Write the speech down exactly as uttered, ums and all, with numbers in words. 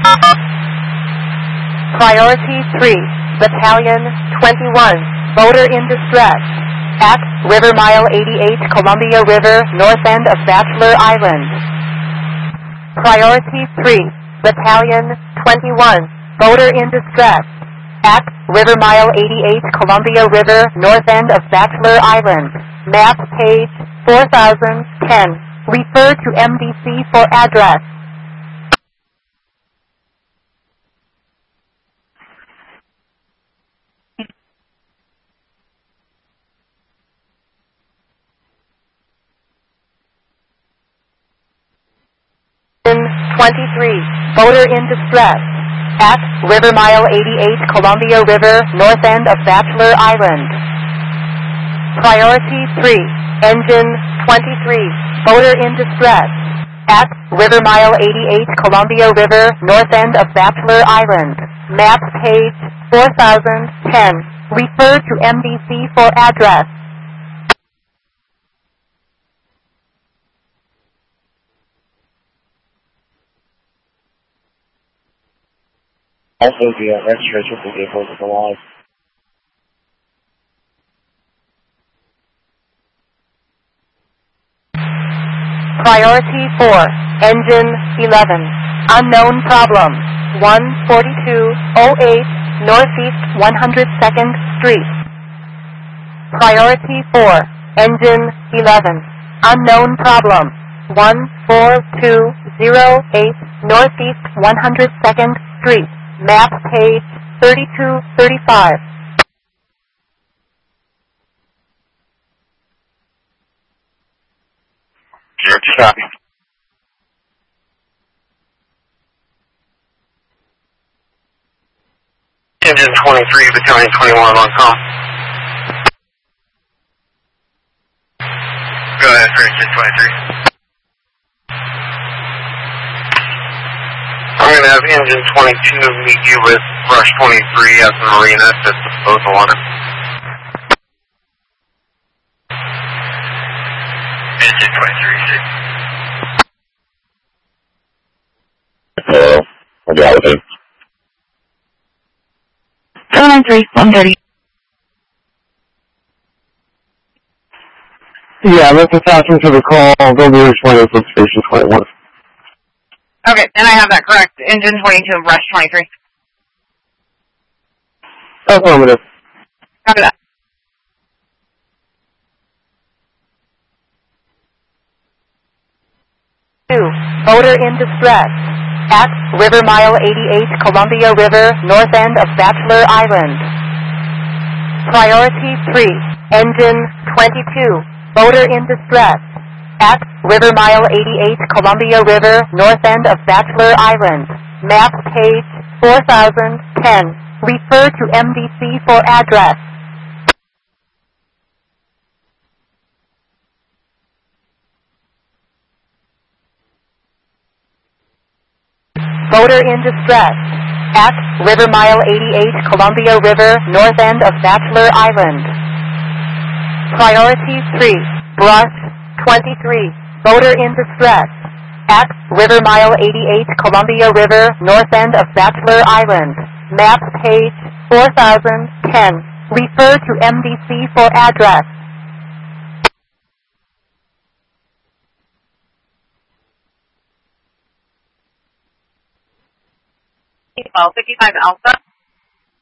Priority three, Battalion twenty-one, voter in distress, at River Mile eighty-eight, Columbia River, north end of Bachelor Island. Priority three, Battalion twenty-one, voter in distress, at River Mile eighty-eight, Columbia River, north end of Bachelor Island. Map page four thousand ten. Refer to M D C for address. twenty-three, voter in distress, at River Mile eighty-eight, Columbia River, north end of Bachelor Island. Priority three, engine twenty-three, voter in distress, at River Mile eighty-eight, Columbia River, north end of Bachelor Island. Map page four thousand ten. Refer to M D C for address. Also, the uh, registration for vehicles is alive. Priority four, engine eleven, unknown problem, one forty-two oh eight Northeast one hundred second Street. Priority four, engine eleven, unknown problem, one four two oh eight Northeast one hundred second Street. Map page thirty-two thirty-five. Zero two copy. Engine twenty-three, Battalion twenty-one on com. Go ahead for engine twenty-three. I'm going to have engine twenty-two meet you with brush twenty-three at the marina to both on it. Engine twenty-three, six. Hello, I'll be out with him. seven nine three, one thirty. Yeah, let's attach him to the call. They'll be responding from station twenty-one. Okay, and I have that correct. Engine twenty-two and brush twenty-three. Affirmative. Copy that. two, voter in distress, at River Mile eighty-eight, Columbia River, north end of Bachelor Island. Priority three, engine twenty-two, voter in distress, at River Mile eighty-eight, Columbia River, north end of Bachelor Island. Map page four thousand ten. Refer to M D C for address. Voter in distress, at River Mile eighty-eight, Columbia River, north end of Bachelor Island. Priority three, brush twenty-three, voter in distress, at River Mile eighty-eight, Columbia River, north end of Bachelor Island. Map page four thousand ten. Refer to M D C for address. fifty-five Alpha.